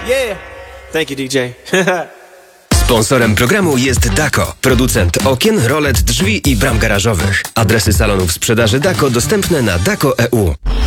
Yeah. Thank you, DJ. Sponsorem programu jest Dako, producent okien, rolet, drzwi i bram garażowych. Adresy salonów sprzedaży Dako dostępne na dako.eu.